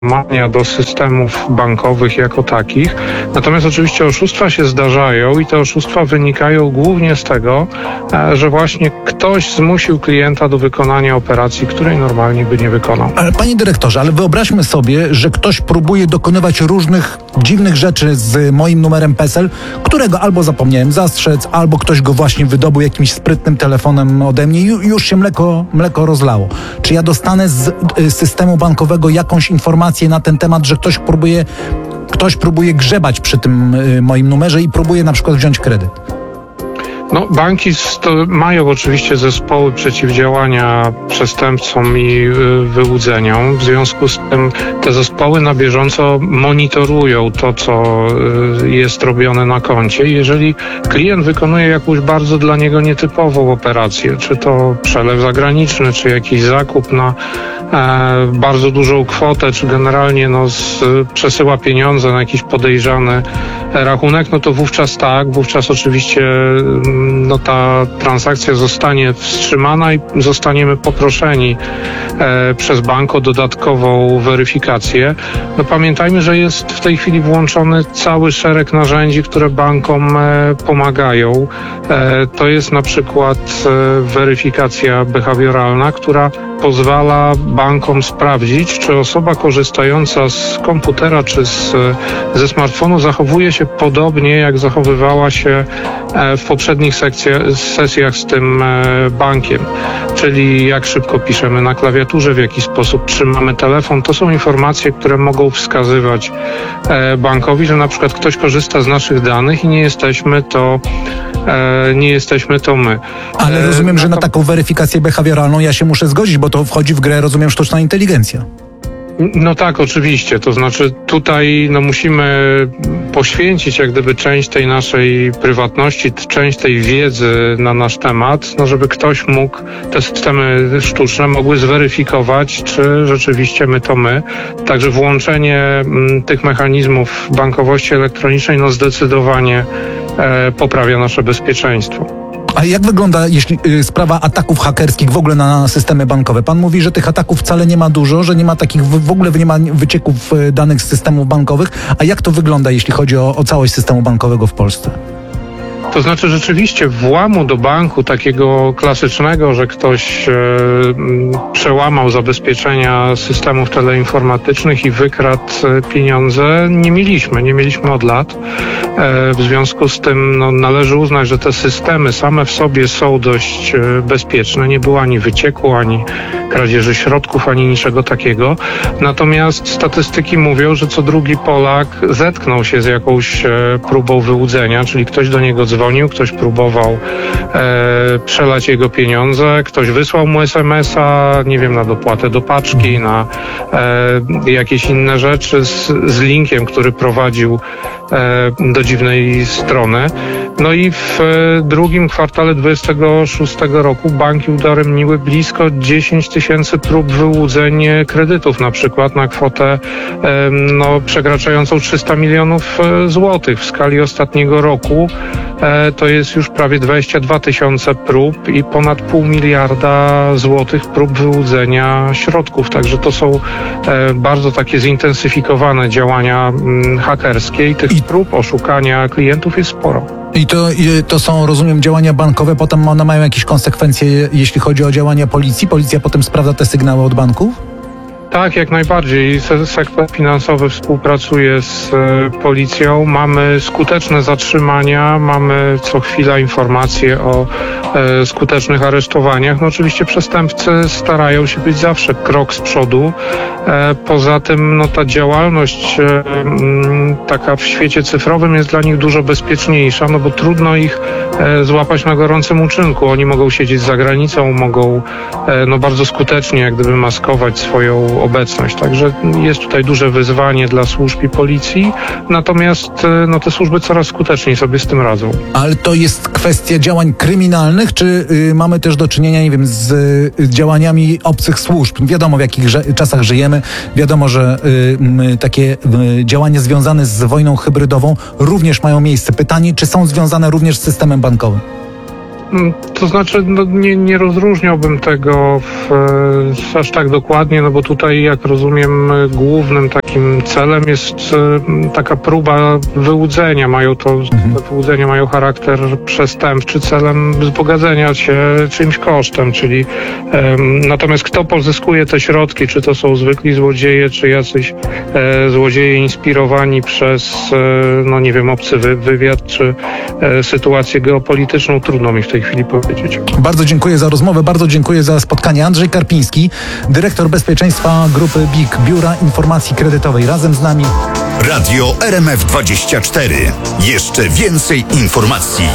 włamania do systemów bankowych jako takich. Natomiast oczywiście oszustwa się zdarzają i te oszustwa wynikają głównie z tego, że właśnie ktoś zmusił klienta do wykonania operacji, której normalnie by nie wykonał. Ale panie dyrektorze, ale wyobraźmy sobie, że ktoś próbuje dokonywać różnych dziwnych rzeczy z moim numerem PESEL, którego albo zapomniałem zastrzec, albo ktoś go właśnie wydobył jakimś sprytnym telefonem ode mnie i już się mleko rozlało. Czy ja dostanę z systemu bankowego jakąś informację na ten temat, że ktoś próbuje grzebać przy tym moim numerze i próbuje na przykład wziąć kredyt? No, banki mają oczywiście zespoły przeciwdziałania przestępcom i wyłudzeniom. W związku z tym te zespoły na bieżąco monitorują to, co jest robione na koncie. Jeżeli klient wykonuje jakąś bardzo dla niego nietypową operację, czy to przelew zagraniczny, czy jakiś zakup na bardzo dużą kwotę, czy generalnie przesyła pieniądze na jakiś podejrzany rachunek, no to wówczas oczywiście ta transakcja zostanie wstrzymana i zostaniemy poproszeni przez bank o dodatkową weryfikację. No pamiętajmy, że jest w tej chwili włączony cały szereg narzędzi, które bankom pomagają. To jest na przykład weryfikacja behawioralna, która pozwala bankom sprawdzić, czy osoba korzystająca z komputera czy ze smartfonu zachowuje się podobnie, jak zachowywała się w poprzednich sesjach z tym bankiem. Czyli jak szybko piszemy na klawiaturze, w jaki sposób trzymamy telefon. To są informacje, które mogą wskazywać bankowi, że na przykład ktoś korzysta z naszych danych i nie jesteśmy to my. Ale rozumiem, że na taką weryfikację behawioralną ja się muszę zgodzić, bo to wchodzi w grę, rozumiem, sztuczna inteligencja. No tak, oczywiście. To znaczy tutaj musimy poświęcić jak gdyby część tej naszej prywatności, część tej wiedzy na nasz temat, żeby ktoś mógł, te systemy sztuczne mogły zweryfikować, czy rzeczywiście my. Także włączenie tych mechanizmów bankowości elektronicznej zdecydowanie poprawia nasze bezpieczeństwo. A jak wygląda sprawa ataków hakerskich w ogóle na systemy bankowe? Pan mówi, że tych ataków wcale nie ma dużo, że nie ma takich, w ogóle nie ma wycieków danych z systemów bankowych. A jak to wygląda, jeśli chodzi o całość systemu bankowego w Polsce? To znaczy rzeczywiście włamu do banku takiego klasycznego, że ktoś przełamał zabezpieczenia systemów teleinformatycznych i wykradł pieniądze, nie mieliśmy od lat. W związku z tym należy uznać, że te systemy same w sobie są dość bezpieczne. Nie było ani wycieku, ani kradzieży środków, ani niczego takiego. Natomiast statystyki mówią, że co drugi Polak zetknął się z jakąś próbą wyłudzenia, czyli ktoś do niego dzwonił, ktoś próbował przelać jego pieniądze, ktoś wysłał mu SMS-a, nie wiem, na dopłatę do paczki, na jakieś inne rzeczy z linkiem, który prowadził do dziwnej strony. No i w drugim kwartale 2026 roku banki udaremniły blisko 10 tysięcy prób wyłudzeń kredytów, na przykład na kwotę przekraczającą 300 milionów złotych. W skali ostatniego roku to jest już prawie 22 tysiące prób i ponad 0,5 miliarda złotych prób wyłudzenia środków. Także to są bardzo takie zintensyfikowane działania hakerskie i tych prób oszukania klientów jest sporo. I to są, rozumiem, działania bankowe, potem one mają jakieś konsekwencje, jeśli chodzi o działania policji? Policja potem sprawdza te sygnały od banków? Tak, jak najbardziej. Sektor finansowy współpracuje z policją. Mamy skuteczne zatrzymania, mamy co chwila informacje o skutecznych aresztowaniach. Oczywiście przestępcy starają się być zawsze krok z przodu. Poza tym ta działalność taka w świecie cyfrowym jest dla nich dużo bezpieczniejsza, bo trudno ich złapać na gorącym uczynku. Oni mogą siedzieć za granicą, mogą bardzo skutecznie jak gdyby maskować swoją obecność. Także jest tutaj duże wyzwanie dla służb i policji, natomiast te służby coraz skuteczniej sobie z tym radzą. Ale to jest kwestia działań kryminalnych, czy mamy też do czynienia, nie wiem, z działaniami obcych służb? Wiadomo, w jakich czasach żyjemy, wiadomo, że takie działania związane z wojną hybrydową również mają miejsce. Pytanie, czy są związane również z systemem bankowym? To znaczy, nie rozróżniałbym tego aż tak dokładnie, no bo tutaj, jak rozumiem, głównym takim celem jest taka próba wyłudzenia. Te wyłudzenia mają charakter przestępczy, celem wzbogacenia się czyimś kosztem, czyli natomiast kto pozyskuje te środki, czy to są zwykli złodzieje, czy jacyś złodzieje inspirowani przez, nie wiem, obcy wywiad, czy sytuację geopolityczną, trudno mi w tej chwili powiedzieć. Bardzo dziękuję za rozmowę, bardzo dziękuję za spotkanie. Andrzej Karpiński, dyrektor bezpieczeństwa grupy BIK, Biura Informacji Kredytowej, razem z nami. Radio RMF24. Jeszcze więcej informacji.